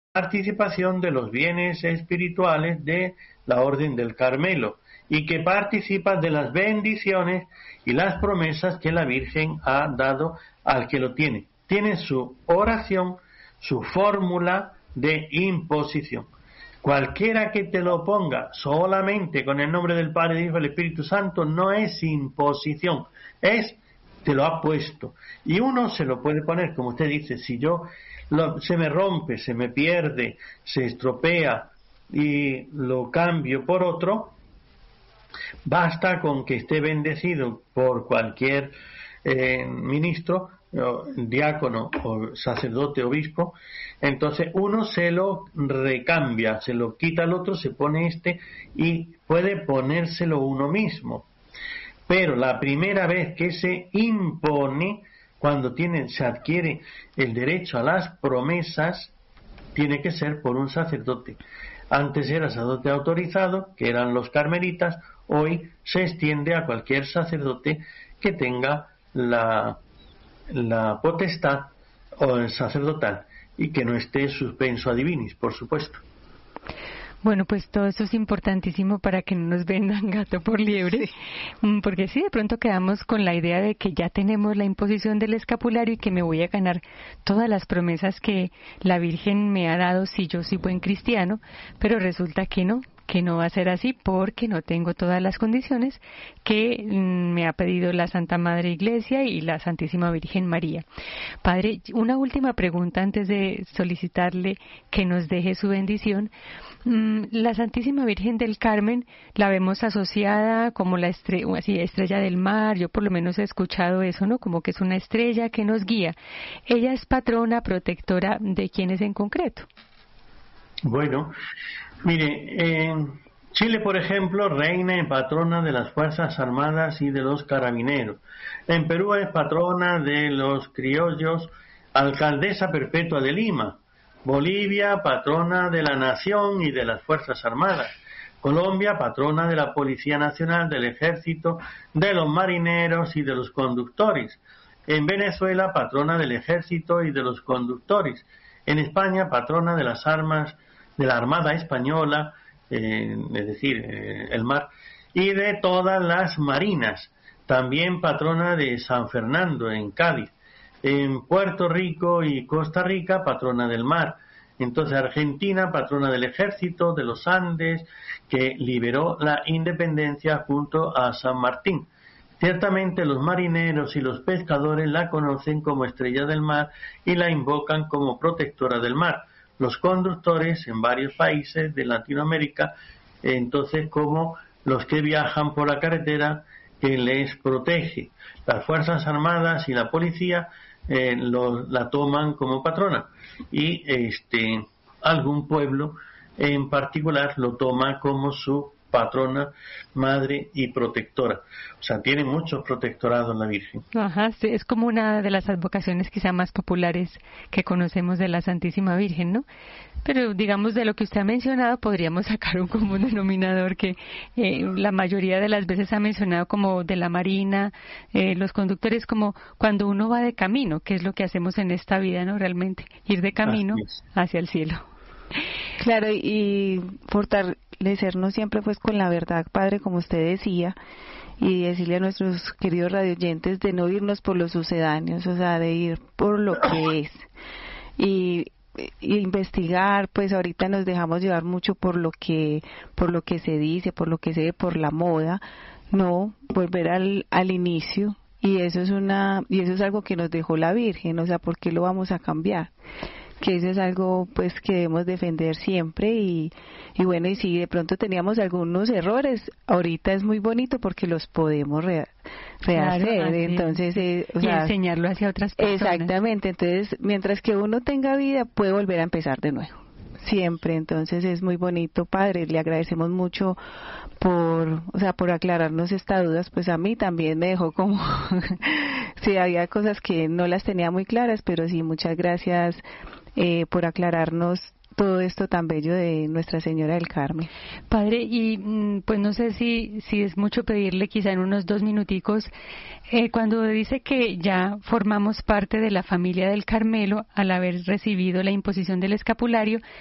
participación de los bienes espirituales de la Orden del Carmelo y que participa de las bendiciones y las promesas que la Virgen ha dado al que lo tiene. Tiene su oración, su fórmula de imposición. Cualquiera que te lo ponga solamente con el nombre del Padre, del Hijo y del Espíritu Santo no es imposición, te lo ha puesto. Y uno se lo puede poner, como usted dice, si se me rompe, se me pierde, se estropea y lo cambio por otro, basta con que esté bendecido por cualquier ministro, diácono o sacerdote, obispo. Entonces uno se lo recambia, se lo quita al otro, se pone y puede ponérselo uno mismo. Pero la primera vez que se impone, cuando se adquiere el derecho a las promesas, tiene que ser por un sacerdote. Antes era sacerdote autorizado, que eran los carmelitas. Hoy se extiende a cualquier sacerdote que tenga la potestad o el sacerdotal y que no esté suspenso a divinis, por supuesto. Bueno, pues todo eso es importantísimo para que no nos vendan gato por liebre, sí. Porque sí, de pronto quedamos con la idea de que ya tenemos la imposición del escapulario y que me voy a ganar todas las promesas que la Virgen me ha dado si yo soy buen cristiano, pero resulta que no va a ser así porque no tengo todas las condiciones que me ha pedido la Santa Madre Iglesia y la Santísima Virgen María. Padre, una última pregunta antes de solicitarle que nos deje su bendición. La Santísima Virgen del Carmen la vemos asociada como la estrella del mar. Yo por lo menos he escuchado eso, ¿no? Como que es una estrella que nos guía. ¿Ella es patrona, protectora de quiénes en concreto? Bueno, mire, en Chile, por ejemplo, reina y patrona de las Fuerzas Armadas y de los Carabineros. En Perú es patrona de los criollos, alcaldesa perpetua de Lima. Bolivia, patrona de la nación y de las Fuerzas Armadas. Colombia, patrona de la Policía Nacional, del Ejército, de los marineros y de los conductores. En Venezuela, patrona del Ejército y de los conductores. En España, patrona de las armas de la Armada Española, es decir, el mar, y de todas las marinas. También patrona de San Fernando, en Cádiz. En Puerto Rico y Costa Rica, patrona del mar. Entonces Argentina, patrona del ejército, de los Andes, que liberó la independencia junto a San Martín. Ciertamente los marineros y los pescadores la conocen como estrella del mar y la invocan como protectora del mar. Los conductores en varios países de Latinoamérica, entonces como los que viajan por la carretera, que les protege. Las Fuerzas Armadas y la policía la toman como patrona y algún pueblo en particular lo toma como su patrona, madre y protectora. O sea, tiene muchos protectorados la Virgen. Ajá, sí, es como una de las advocaciones quizá más populares que conocemos de la Santísima Virgen, ¿no? Pero digamos, de lo que usted ha mencionado podríamos sacar un común denominador que la mayoría de las veces ha mencionado, como de la marina, los conductores, como cuando uno va de camino, que es lo que hacemos en esta vida, ¿no? Realmente, ir de camino hacia el cielo. Claro, y fortalecernos siempre pues con la verdad, Padre, como usted decía, y decirle a nuestros queridos radioyentes de no irnos por los sucedáneos, o sea, de ir por lo que es. Y investigar, pues ahorita nos dejamos llevar mucho por lo que se dice, por lo que se ve, por la moda, no, volver al inicio. Y eso es algo que nos dejó la Virgen, o sea, ¿por qué lo vamos a cambiar? Que eso es algo pues que debemos defender siempre y bueno, y si de pronto teníamos algunos errores, ahorita es muy bonito porque los podemos rehacer, claro, entonces o sea, enseñarlo hacia otras personas. Exactamente, entonces mientras que uno tenga vida puede volver a empezar de nuevo, siempre, entonces es muy bonito, Padre, le agradecemos mucho por aclararnos estas dudas, pues a mí también me dejó como sí, había cosas que no las tenía muy claras, pero sí, muchas gracias por aclararnos todo esto tan bello de Nuestra Señora del Carmen. Padre, y pues no sé si es mucho pedirle, quizá en unos 2 minuticos, cuando dice que ya formamos parte de la familia del Carmelo al haber recibido la imposición del escapulario,